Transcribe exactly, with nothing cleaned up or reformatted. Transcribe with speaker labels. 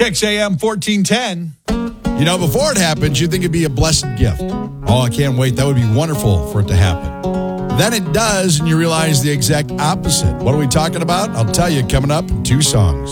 Speaker 1: Kicks A M fourteen ten.
Speaker 2: You know, before it happens, you think it'd be a blessed gift. Oh, I can't wait. That would be wonderful for it to happen. Then it does, and you realize the exact opposite. What are we talking about? I'll tell you coming up in two songs.